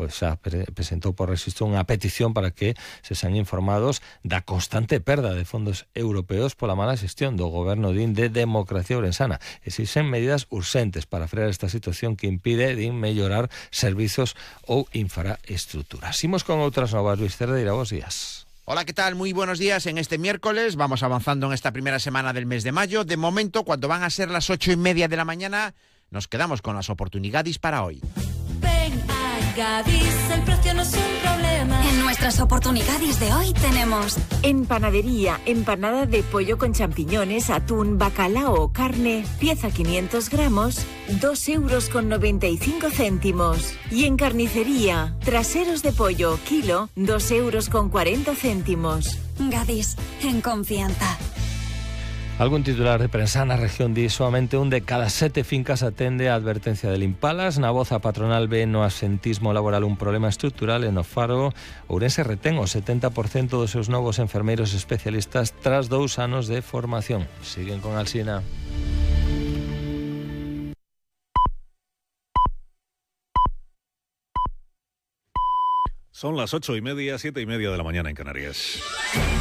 xa presentou por Rexistro unha petición para que se sean informados da constante perda de fondos europeos pola mala xestión do goberno de Democracia Ourensana. Exixen medidas urxentes para frear esta situación que impide mellorar servizos ou infraestructuras. Imos con outras novas. Luis Cerdeira, bons días. Hola, ¿qué tal? Muy buenos días. En este miércoles vamos avanzando en esta primera semana del mes de mayo. De momento, cuando van a ser las 8:30 de la mañana, nos quedamos con las oportunidades para hoy. Ven a Gadis, el precio no es un problema. En nuestras oportunidades de hoy tenemos en panadería, empanada de pollo con champiñones, atún, bacalao o carne, pieza 500 gramos, 2,95 €. Y en carnicería, traseros de pollo, kilo, 2,40 €. Gadis, en confianza. Algún titular de prensa na región di solamente un de cada 7 fincas atende a advertencia del Impalas. Na voz a patronal ve no asentismo laboral un problema estrutural e no Faro Ourense retén o 70% dos seus novos enfermeiros especialistas tras 2 anos de formación. Siguen con Alsina. Son las 8:30, 7:30 de la mañana en Canarias.